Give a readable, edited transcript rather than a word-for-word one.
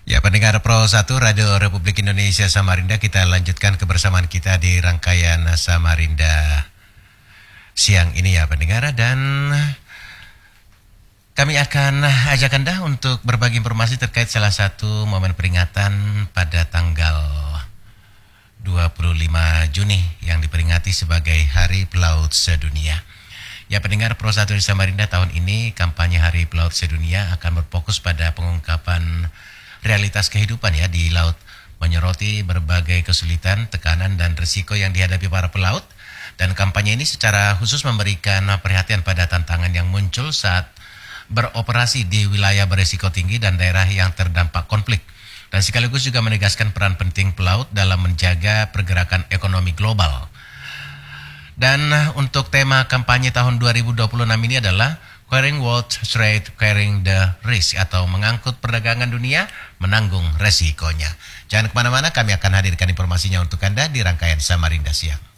Ya, pendengar Pro 1 Radio Republik Indonesia Samarinda, kita lanjutkan kebersamaan kita di rangkaian Samarinda siang ini ya pendengar, dan kami akan ajak Anda untuk berbagi informasi terkait salah satu momen peringatan pada tanggal 25 Juni yang diperingati sebagai Hari Pelaut Sedunia. Ya pendengar Pro 1 di Samarinda, tahun ini kampanye Hari Pelaut Sedunia akan berfokus pada pengungkapan realitas kehidupan ya di laut, menyoroti berbagai kesulitan, tekanan dan risiko yang dihadapi para pelaut. Dan kampanye ini secara khusus memberikan perhatian pada tantangan yang muncul saat beroperasi di wilayah berisiko tinggi dan daerah yang terdampak konflik. Dan sekaligus juga menegaskan peran penting pelaut dalam menjaga pergerakan ekonomi global. Dan untuk tema kampanye tahun 2026 ini adalah Carrying World Trade, Carrying the Risk, atau mengangkut perdagangan dunia, menanggung resikonya. Jangan kemana-mana, kami akan hadirkan informasinya untuk Anda di rangkaian Samarinda Siang.